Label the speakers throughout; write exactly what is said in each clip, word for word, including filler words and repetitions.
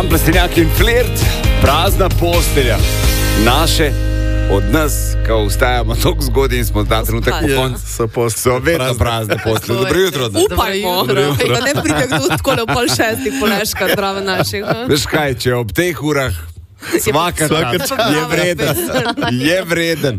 Speaker 1: Jan Plestenjak in Flirt, prazna postelja. Naše, od nas, ko vstajamo tako zgodaj in smo ta trenutek po koncu,
Speaker 2: so,
Speaker 1: so vedno prazne postelje. Dobro jutro.
Speaker 3: Upajmo, da ne pride kdo tako v pol šestih poleška zdravo naših.
Speaker 1: Veš kaj, če ob teh urah svaka čas je vreden. Je vreden.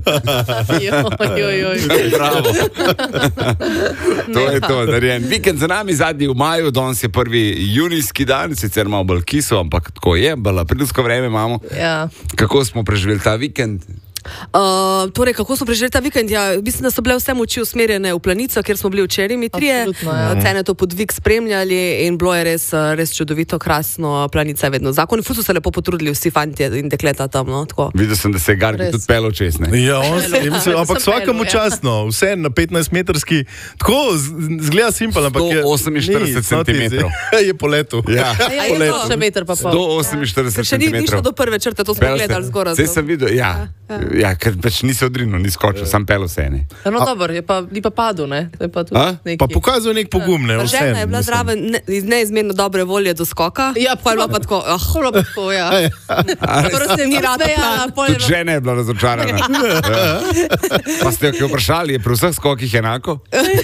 Speaker 1: Bravo. To je to, narejen. Vikend za nami, zadnji v maju, danes je prvi junijski dan, sicer malo bolj kiso, ampak tako je, bolj aprilsko vreme imamo.
Speaker 3: Ja.
Speaker 1: Kako smo preživeli ta vikend?
Speaker 3: Uh, torej, kako so preživeli ta vikend? Ja, mislim, da so bile vse moči usmerjene v Planico, kjer smo bili včeraj mi trije. Ja. Cene to podvig spremljali in bilo je res, res čudovito, krasno. Planica je vedno zakon. Ful so se lepo potrudili vsi fantje in dekleta tam. No,
Speaker 1: videl sem, da se je Gargi tudi pelo čez.
Speaker 2: Ja, on se, mislim, ampak vsakemu časno. Vse na petnajstmetrski. Tako, zgleda simpel, ampak je...
Speaker 1: sto oseminštirideset centimetrov.
Speaker 2: Je po letu.
Speaker 3: Ja, ja je to še meter pa pol.
Speaker 1: sto oseminštirideset centimetrov.
Speaker 3: Še ni šlo do prve črte, to smo gledali zgoraj.
Speaker 1: Zdaj sem videl, ja. Ja, ker pač nisi odrinil, ni skočil, sam pelo vse ene.
Speaker 3: No, dobro, je pa, ni pa padel, ne? To je pa tudi neki...
Speaker 2: Pa pokazal nek pogum, ne?
Speaker 3: Žena je bila zraven ne, iz neizmerno dobre volje do skoka. Ja, pa je bila pa tako, ah, hvala pa tako, ja. Prvo se mi rada jala.
Speaker 1: Tudi žena je bila razočarana. Pa ste jo vprašali, je pri vseh skokih enako?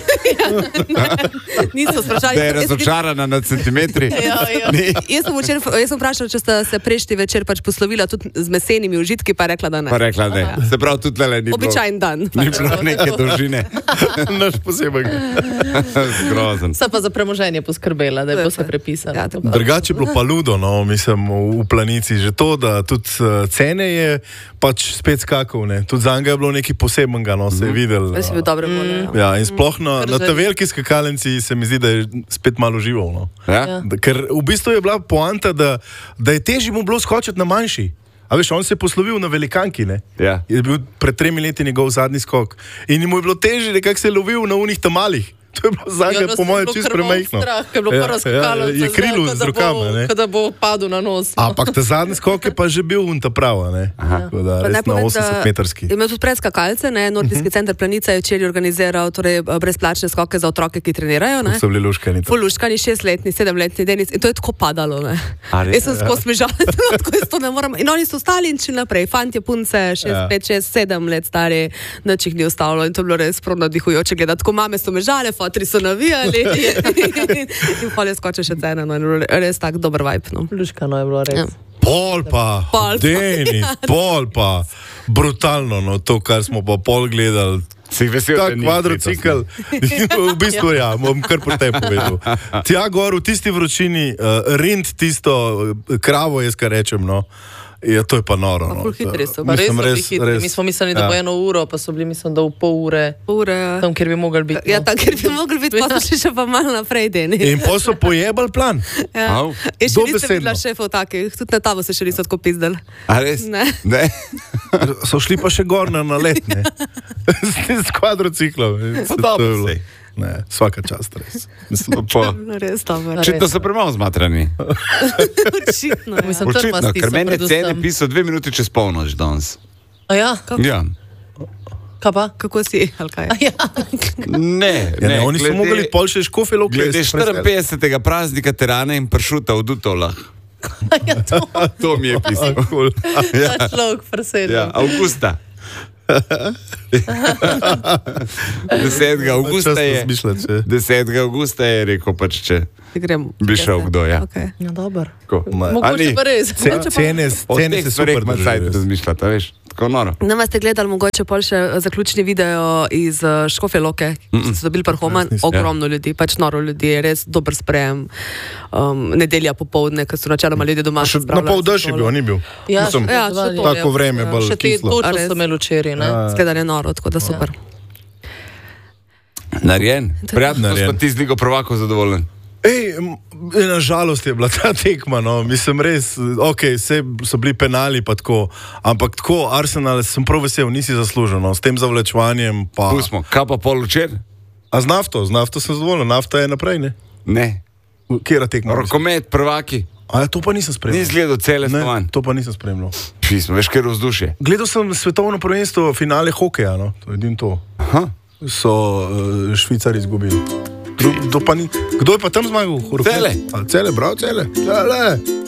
Speaker 3: Niso sprašali.
Speaker 1: Da je razočarana na centimetri?
Speaker 3: Jaz sem vprašala, če sta se prejšnji večer pač poslovila tudi z mesenimi užitki, pa rekla, da ne.
Speaker 1: Rekla, ne. Ja. Se pravi, tudi tele ni bilo.
Speaker 3: Običajen dan.
Speaker 1: Ni bilo neke dolžine.
Speaker 2: Naš posebej.
Speaker 1: Zgrozen.
Speaker 3: Se pa za premoženje poskrbela, da je vse prepisala. Ja,
Speaker 2: drugače je bilo pa ludo, no, mislim, v Planici. Že to, da tudi uh, cene je pač spet skakal, ne. Tudi za njega je bilo nekaj posebenega, no, se je videl.
Speaker 3: Jaz si bil dobre volje.
Speaker 2: Mm. Ja, in sploh na, na ta veliki skakalnici se mi zdi, da je spet malo žival, no.
Speaker 1: Ja?
Speaker 2: Da, ker v bistvu je bila poanta, da, da je težje mu bilo skočiti na manjši. A veš, on se je poslovil na velikanki, ne?
Speaker 1: Ja.
Speaker 2: Je bil pred tremi leti njegov zadnji skok. In mu je bilo težje, nekako se je lovil na unih tam malih. To je bilo za njega, po mojem, čisto premajhno.
Speaker 3: Je bilo prvo skakalo,
Speaker 2: je krilu z rokama, ne?
Speaker 3: Kada bo padel na nos.
Speaker 2: Ampak ta zadnji skok je pa že bil unta prava, ne? Tako da, res na osemdesetmetrski.
Speaker 3: Imel tudi predskakalce, ne? Nordijski uh-huh. center Planica je včeraj organiziral torej, brezplačne skoke za otroke, ki trenirajo, ne?
Speaker 2: So bili luškani.
Speaker 3: Ful luškani, šestletni, sedemletni Denis. In to je tako padalo, ne? Jaz sem skozi smežala, tako jaz to ne moram. In oni so ostali in šli naprej. Fantje, punce, šest, pet, šest, sedem let stari, nič jih ni ostalo. In to je bilo res prav navdihujoče gledati. Tako mame so mežale, fotri so navijali. In pol je skoče še cena, no, res tak dober vibe, no. Luškano je bilo res. Ja.
Speaker 2: Pol pa, pol pa. Denis, pol pa, brutalno, no, to, kar smo pa pol gledali.
Speaker 1: Si vesel,
Speaker 2: tak kvadrocikl, v bistvu ja, bom kar po tebi povedal. Tja gor v tisti vročini, uh, rind tisto uh, kravo, jaz kar rečem, no. Ja, to je pa noro. No.
Speaker 3: Ful hitri so, pa res so bili hitri. Mi smo mislili, da bo eno uro, pa so bili, mislim, da v pol ure. Ure, ja. Tam, kjer bi mogli biti. Ja, tam, kjer bi mogli biti, pa so šli še pa malo naprej, Denis.
Speaker 2: In pa so pojebali plan.
Speaker 3: Ja. In še niste videla šefov takih, tudi na tavo se še niso tako pizdali.
Speaker 1: A res?
Speaker 3: Ne.
Speaker 1: Ne.
Speaker 2: So šli pa še gor na nalet, ne. S kvadrociklom.
Speaker 1: Pa dobro se.
Speaker 2: Ne, svaka čast, res.
Speaker 3: Mislim, po... res dobro.
Speaker 1: Očitno so premalo zmatrani.
Speaker 3: Očitno, ja. Mislim,
Speaker 1: Očitno, ker meni je cene pisal dve minuti čez polnoč danes.
Speaker 3: A ja? Kako?
Speaker 1: Ja.
Speaker 3: Kaj pa? Kako si? Kaj? Ja.
Speaker 1: Ne,
Speaker 2: ja,
Speaker 1: ne.
Speaker 2: Oni glede, so mogli pol še škofe lokle.
Speaker 1: Glede štiriinpetdesetega praznika terana in pršuta v Dutovlah.
Speaker 3: Ja, to.
Speaker 1: To mi je pisal.
Speaker 3: Ja. Ta človek presedel.
Speaker 1: Ja, Augusta. desetega avgusta je desetega avgusta je rekel pač, če bi šel kdo, ja.
Speaker 3: Okay. Ja, dober.
Speaker 1: Mogoče
Speaker 3: pa res.
Speaker 2: Cene se super
Speaker 1: držajo. Razmišljata, veš, tako noro.
Speaker 3: Ne vas ste gledali mogoče pol še zaključni video iz Škofje Loke, ki so dobili Parhoman, ogromno ljudi, pač noro ljudi, res dober sprejem. Um, nedelja popoldne, ko so načeloma ljudi doma.
Speaker 2: Na pol dež je bil, ni bil.
Speaker 3: Ja, Mislim, ja, to,
Speaker 2: tako vreme, bolj
Speaker 3: kislo. Še te točno so imeli včeraj, ne? Skledali noro, tako da super.
Speaker 1: Narejen. Prijatno, da smo ti z Ligo prvakov zadovoljen.
Speaker 2: Ej, na žalost je bila ta tekma, no, mislim res, ok, vse so bili penali pa tako, ampak tako, Arsenal, sem prav vesel, nisi zaslužen, no, s tem zavlečevanjem pa...
Speaker 1: Pustimo, kaj pa pol včer?
Speaker 2: A z nafto, z nafto sem zadovoljen, nafta je naprej, ne?
Speaker 1: Ne.
Speaker 2: Kjera tekma?
Speaker 1: Rokomet, prvaki.
Speaker 2: A ja, to pa nisem spremljal.
Speaker 1: Nis gledal cele stvan.
Speaker 2: Ne, to pa nisem spremljal.
Speaker 1: Pismo, veš, kaj vzdušje?
Speaker 2: Gledal sem svetovno prvenstvo, finale hokeja, no, to je to.
Speaker 1: Aha.
Speaker 2: So uh, Švicari izgubili. Kdo, kdo, pa ni, kdo je pa tam zmagal?
Speaker 1: Cele.
Speaker 2: A, cele, bravo, cele. Cele.